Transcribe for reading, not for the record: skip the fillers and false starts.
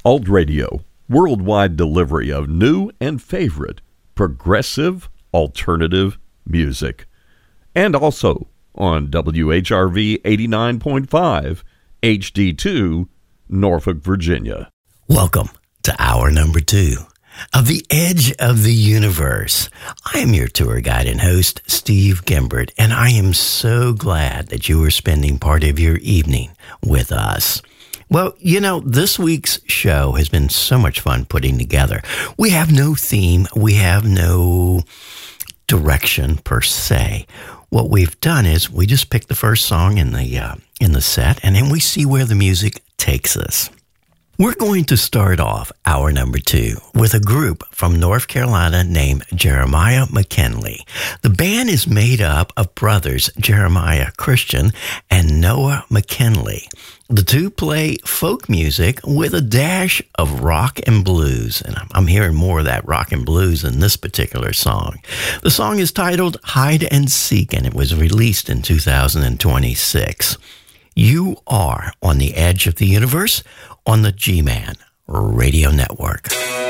Alt Radio, worldwide delivery of new and favorite progressive alternative music. And also on WHRV 89.5 HD2, Norfolk, Virginia. Welcome to hour number 2 of The Edge of the Universe. I am your tour guide and host, Steve Gimbert, and I am so glad that you are spending part of your evening with us. Well, you know, this week's show has been so much fun putting together. We have no theme. We have no direction per se. What we've done is we just pick the first song in the set, and then we see where the music takes us. We're going to start off hour number 2 with a group from North Carolina named Jeremiah McKinley. The band is made up of brothers Jeremiah Christian and Noah McKinley. The two play folk music with a dash of rock and blues, and I'm hearing more of that rock and blues in this particular song. The song is titled Hide and Seek, and it was released in 2026. You are on the Edge of the Universe on the G-Man Radio Network.